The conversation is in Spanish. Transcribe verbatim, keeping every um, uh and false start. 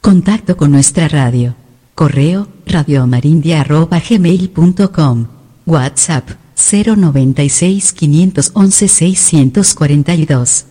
Contacto con nuestra radio. Correo radiomarindia arroba gmail punto com. WhatsApp cero noventa y seis, quinientos once, seiscientos cuarenta y dos.